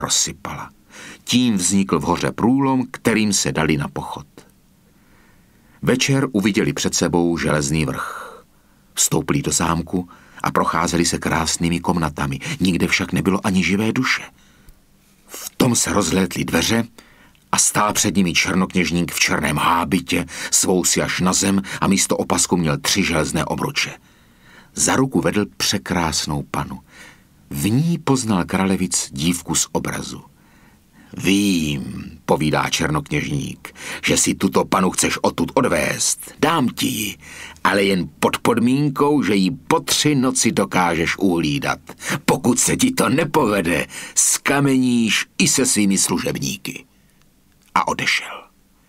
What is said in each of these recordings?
rozsypala. Tím vznikl v hoře průlom, kterým se dali na pochod. Večer uviděli před sebou železný vrch. Vstoupili do zámku a procházeli se krásnými komnatami, nikde však nebylo ani živé duše. V tom se rozhlédly dveře a stál před nimi černokněžník v černém hábitě, svou si až na zem a místo opasku měl 3 železné obruče. Za ruku vedl překrásnou panu. V ní poznal Kralevic dívku z obrazu. Vím, povídá černokněžník, že si tuto panu chceš odtud odvést. Dám ti ji, ale jen pod podmínkou, že ji po 3 noci dokážeš uhlídat. Pokud se ti to nepovede, skameníš i se svými služebníky. A odešel.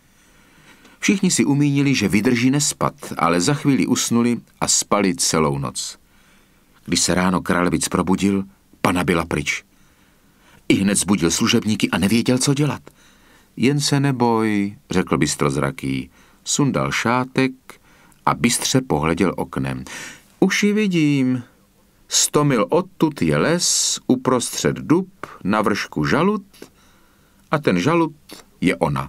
Všichni si umínili, že vydrží nespat, ale za chvíli usnuli a spali celou noc. Když se ráno Kralevic probudil, pana byla pryč. Ihned zbudil služebníky a nevěděl, co dělat. Jen se neboj, řekl bystrozraký. Sundal šátek a bystře pohleděl oknem. Už ji vidím. 100 mil odtud je les, uprostřed dub, na vršku žalud a ten žalud je ona.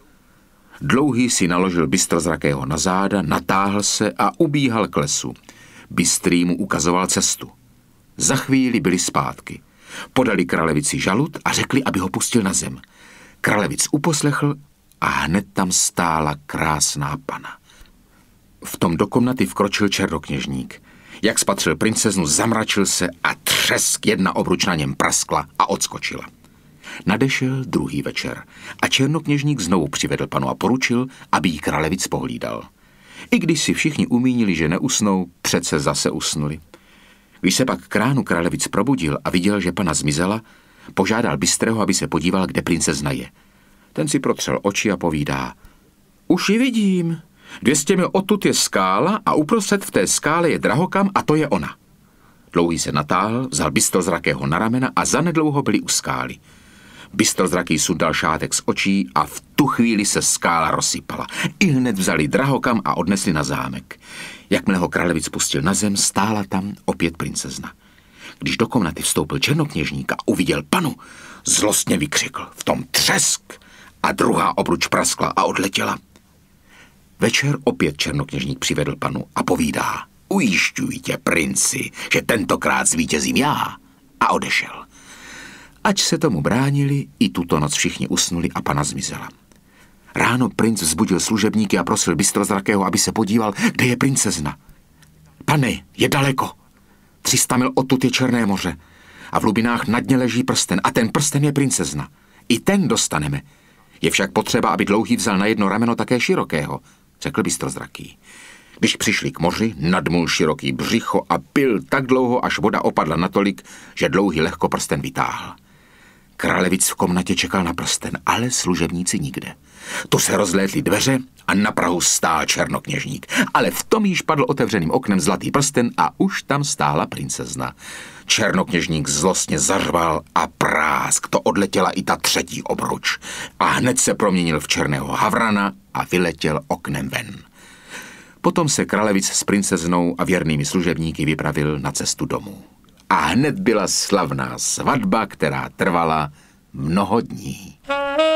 Dlouhý si naložil bystrozrakého na záda, natáhl se a ubíhal k lesu. Bystrý mu ukazoval cestu. Za chvíli byli zpátky. Podali Kralevici žalud a řekli, aby ho pustil na zem. Kralevic uposlechl a hned tam stála krásná pana. V tom do komnaty vkročil černokněžník. Jak spatřil princeznu, zamračil se a třesk, jedna obruč na něm praskla a odskočila. Nadešel druhý večer a černokněžník znovu přivedl panu a poručil, aby jí Kralevic pohlídal. I když si všichni umínili, že neusnou, přece zase usnuli. Když se pak k ránu Kralevic probudil a viděl, že pana zmizela, požádal bystrého, aby se podíval, kde princezna je. Ten si protřel oči a povídá. Už ji vidím. 200 mil odtud je skála a uprostřed v té skále je drahokam a to je ona. Dlouhý se natáhl, vzal bystrozrakého na ramena a zanedlouho byli u skály. Bystrozraký sundal šátek z očí a v tu chvíli se skála rozsypala. Ihned vzali drahokam a odnesli na zámek. Jakmile ho Kralevic pustil na zem, stála tam opět princezna. Když do komnaty vstoupil černokněžník a uviděl panu, zlostně vykřikl. V tom třesk a druhá obruč praskla a odletěla. Večer opět černokněžník přivedl panu a povídá. Ujišťuji tě, princi, že tentokrát zvítězím já. A odešel. Ač se tomu bránili, i tuto noc všichni usnuli a pana zmizela. Ráno princ vzbudil služebníky a prosil bystrozrakého, aby se podíval, kde je princezna. Pane, je daleko. 300 mil odtud je Černé moře a v hlubinách na dně leží prsten a ten prsten je princezna. I ten dostaneme. Je však potřeba, aby Dlouhý vzal na jedno rameno také Širokého, řekl bystrozraký. Když přišli k moři, nadmul Široký břicho a pil tak dlouho, až voda opadla natolik, že Dlouhý lehko prsten vytáhl. Kralevic v komnatě čekal na prsten, ale služebníci nikde. Tu se rozlétly dveře a na prahu stál černokněžník. Ale v tom již padl otevřeným oknem zlatý prsten a už tam stála princezna. Černokněžník zlostně zařval a prásk, to odletěla i ta třetí obruč. A hned se proměnil v černého havrana a vyletěl oknem ven. Potom se Kralevic s princeznou a věrnými služebníky vypravil na cestu domů. A hned byla slavná svatba, která trvala mnoho dní.